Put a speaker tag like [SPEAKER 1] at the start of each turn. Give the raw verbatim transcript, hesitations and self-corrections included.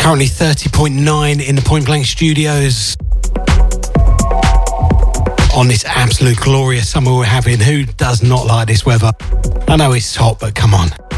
[SPEAKER 1] Currently thirty point nine in the Point Blank Studios. On this absolute glorious summer we're having. Who does not like this weather? I know it's hot, but come on.